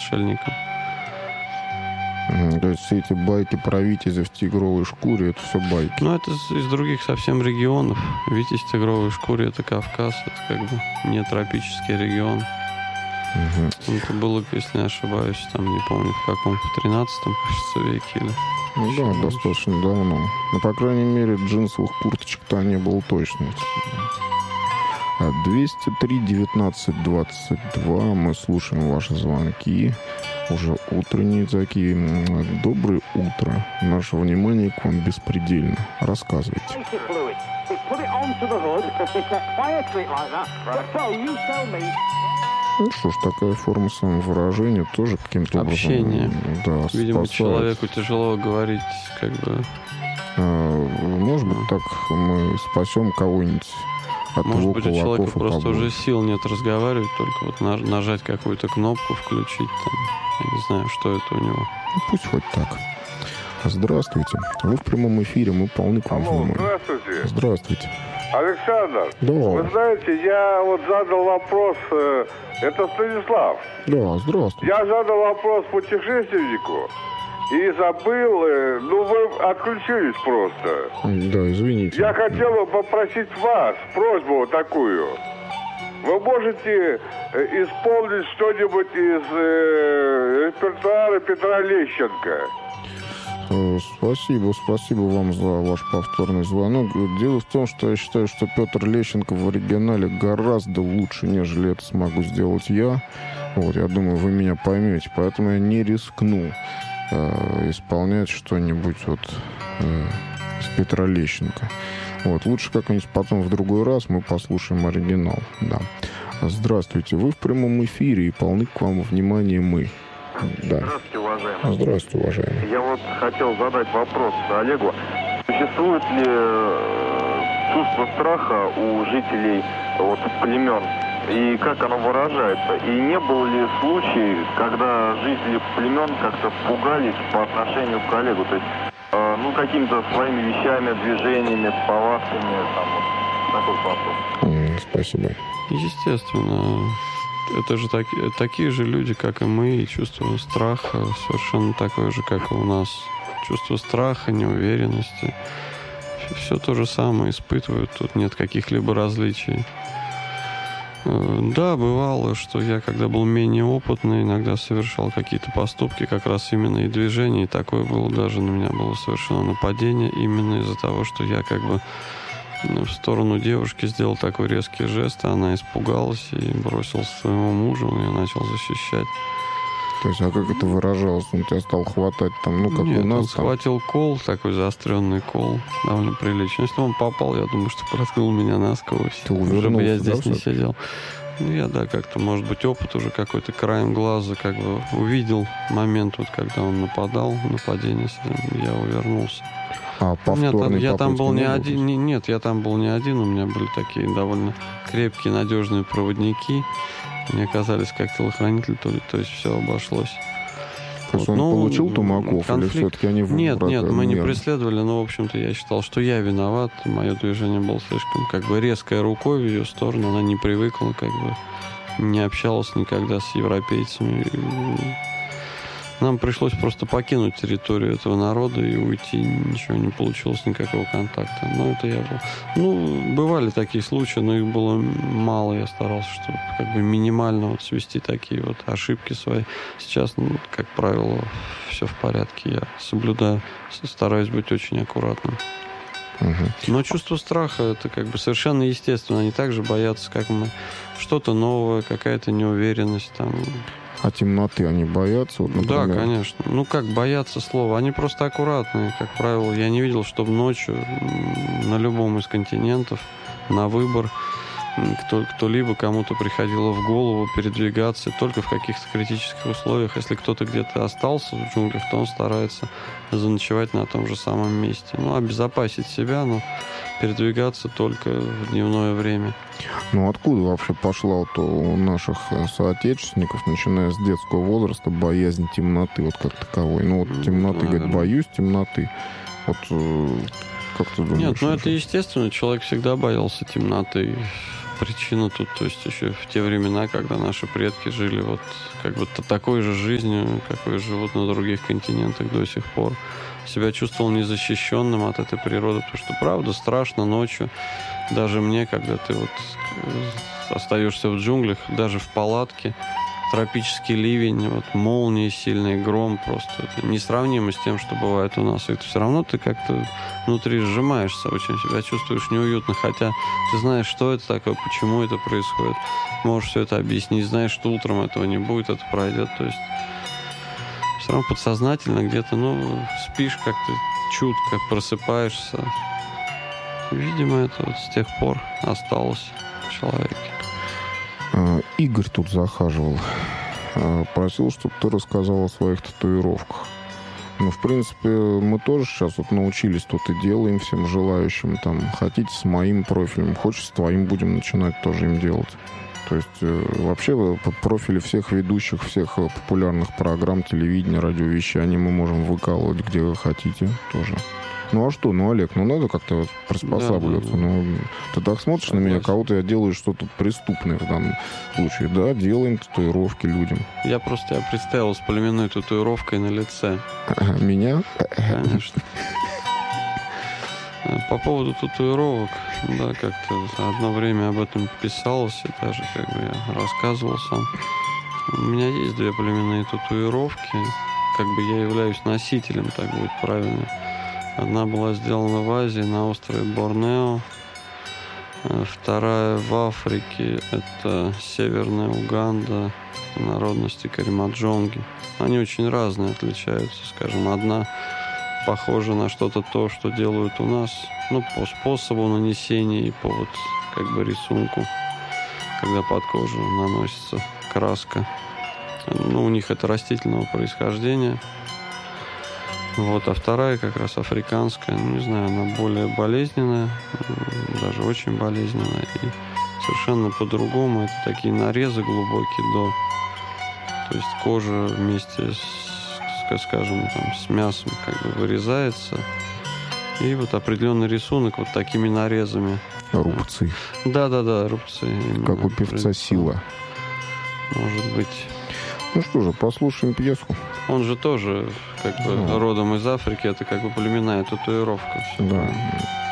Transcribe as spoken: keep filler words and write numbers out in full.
отшельником. То есть все эти байки про Витязя в тигровой шкуре, это все байки? Ну, это из других совсем регионов. Витязь в тигровой шкуре — это Кавказ, это как бы не тропический регион. Угу. Это было, если не ошибаюсь, там, не помню, в каком, в тринадцатом, кажется, веке или... Ну да, больше. Достаточно давно. Но, по крайней мере, джинсовых курточек-то не было точно. двести три девятнадцать двадцать два. Мы слушаем ваши звонки. Уже утренние такие. Доброе утро. Наше внимание к вам беспредельно. Рассказывайте. Ну что ж, такая форма самовыражения тоже каким-то Общение. образом... Да, видимо, спасает. человеку тяжело говорить, как бы... А, может быть, так мы спасем кого-нибудь от Может его быть, у человека кулаков и просто побоев. уже сил нет разговаривать, только вот на- нажать какую-то кнопку, включить там, я не знаю, что это у него. Ну, пусть хоть так. Здравствуйте. Вы в прямом эфире, мы полны к вам Алло, внимания. здравствуйте. Здравствуйте. Александр, Да. вы знаете, я вот задал вопрос, э, это Станислав. Да, здравствуйте. Я задал вопрос путешественнику и забыл, э, ну вы отключились просто. Да, извините. Я хотел бы попросить вас просьбу вот такую. Вы можете э, исполнить что-нибудь из э, репертуара Петра Лещенко? Э, Спасибо, спасибо вам за ваш повторный звонок. Дело в том, что я считаю, что Петр Лещенко в оригинале гораздо лучше, нежели это смогу сделать я. Вот, я думаю, вы меня поймете. Поэтому я не рискну э, исполнять что-нибудь вот э, из Петра Лещенко. Вот, лучше как-нибудь потом в другой раз мы послушаем оригинал. Да. Здравствуйте, вы в прямом эфире и полны к вам внимания мы. Да. Здравствуйте, уважаемый. Здравствуйте, уважаемый. Я вот хотел задать вопрос Олегу. Существует ли э, чувство страха у жителей вот, племен? И как оно выражается? И не был ли случай, когда жители племен как-то пугались по отношению к Олегу? То есть, э, ну, какими-то своими вещами, движениями, повадками, там, вот, такой вопрос. М, Спасибо. Естественно, это же таки, такие же люди, как и мы, и чувство страха совершенно такое же, как и у нас. Чувство страха, неуверенности. Все то же самое испытывают, тут нет каких-либо различий. Да, бывало, что я, когда был менее опытный, иногда совершал какие-то поступки, как раз именно и движения, и такое было, даже на меня было совершено нападение, именно из-за того, что я как бы в сторону девушки сделал такой резкий жест, а она испугалась и бросилась к своему мужу, он ее начал защищать. То есть, а как это выражалось? Он тебя стал хватать там, ну, как Нет, у нас он там? схватил кол, такой заостренный кол, довольно приличный. Если он попал, я думаю, что проткнул меня насквозь. Ты Уже бы я увернулся, здесь да, не все-таки? сидел. Ну, я, да, как-то, может быть, опыт уже какой-то краем глаза, как бы увидел момент, вот, когда он нападал, нападение, я увернулся. А Нет, повторной я там попытки был не было? один. не- Нет, я там был не один. У меня были такие довольно крепкие, надежные проводники. Они оказались как телохранители, то, то есть все обошлось. То есть Вот, он ну, получил тумаков, конфликт- или все-таки они в Нет, брат- нет, мы не меры? преследовали, но, в общем-то, я считал, что я виноват. Мое движение было слишком, как бы, резкой рукой в ее сторону. Она не привыкла, как бы, не общалась никогда с европейцами. Нам пришлось просто покинуть территорию этого народа и уйти. Ничего не получилось, никакого контакта. Но это я был. Ну, бывали такие случаи, но их было мало. Я старался, чтобы как бы минимально вот свести такие вот ошибки свои. Сейчас, ну, как правило, все в порядке. Я соблюдаю, стараюсь быть очень аккуратным. Угу. Но чувство страха — это как бы совершенно естественно. Они так же боятся, как мы. Что-то новое, какая-то неуверенность там. А темноты они боятся? Вот, например? Да, конечно. Ну, как бояться слова? Они просто аккуратные, как правило. Я не видел, чтобы ночью м, на любом из континентов на выбор м, кто, кто-либо, кому-то приходило в голову передвигаться только в каких-то критических условиях. Если кто-то где-то остался в джунглях, то он старается заночевать на том же самом месте. Ну, обезопасить себя, но передвигаться только в дневное время. Ну, откуда вообще пошла вот у наших э, соотечественников, начиная с детского возраста, боязнь темноты, вот как таковой? Ну, вот темноты, говорит, Наверное. боюсь темноты. Вот э, как ты думаешь? Нет, ну это уже? естественно. Человек всегда боялся темноты. причина тут, то есть еще в те времена, когда наши предки жили вот как бы такой же жизнью, какой живут на других континентах до сих пор, себя чувствовал незащищенным от этой природы, потому что, правда, страшно ночью. Даже мне, когда ты вот остаешься в джунглях, даже в палатке, тропический ливень, вот молнии сильный, гром просто. Это несравнимо с тем, что бывает у нас. И это все равно ты как-то внутри сжимаешься, очень себя чувствуешь неуютно, хотя ты знаешь, что это такое, почему это происходит. Можешь все это объяснить, знаешь, что утром этого не будет, это пройдет. То есть все равно подсознательно где-то, ну, спишь как-то чутко, просыпаешься. Видимо, это вот с тех пор осталось в человеке. Игорь тут захаживал. Просил, чтобы ты рассказал о своих татуировках. Ну, в принципе, мы тоже сейчас вот научились, тут и делаем всем желающим. Там, хотите с моим профилем, хочешь с твоим, будем начинать тоже им делать. То есть вообще профили всех ведущих, всех популярных программ, телевидения, радиовещания мы можем выкалывать, где вы хотите тоже. Ну а что, ну, Олег, ну надо как-то вот приспосабливаться. Да, да, да. Ну, ты так смотришь Согласен. На меня, кого-то я делаю что-то преступное в данном случае. Да, делаем татуировки людям. Я просто я представил с племенной татуировкой на лице. Меня? Конечно. По поводу татуировок, да, как-то одно время об этом писалось, и даже как бы я рассказывал сам. У меня есть две племенные татуировки. Как бы я являюсь носителем, так будет правильно. Одна была сделана в Азии, на острове Борнео. Вторая в Африке. Это Северная Уганда, народности Каримаджонги. Они очень разные, отличаются. Скажем, одна похожа на что-то то, что делают у нас. Ну, по способу нанесения и по вот как бы рисунку, когда под кожу наносится краска. Ну, у них это растительного происхождения. Вот, а вторая как раз африканская, ну, не знаю, она более болезненная, даже очень болезненная, и совершенно по-другому. Это такие нарезы глубокие до, то есть кожа вместе с, скажем, там, с мясом как бы вырезается, и вот определенный рисунок вот такими нарезами. Рубцы. Да-да-да, рубцы. Как у певца Сила. Может быть. Ну что же, послушаем пьеску. Он же тоже как бы ну. родом из Африки, это как бы племенная татуировка. Все да.